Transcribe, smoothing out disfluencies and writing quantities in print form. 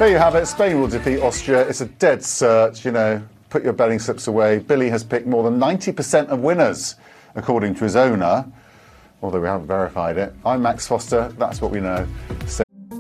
There you have it. Spain will defeat Austria. It's a dead cert, you know. Put your betting slips away. Billy has picked more than 90% of winners, according to his owner, although we haven't verified it. I'm Max Foster. That's what we know.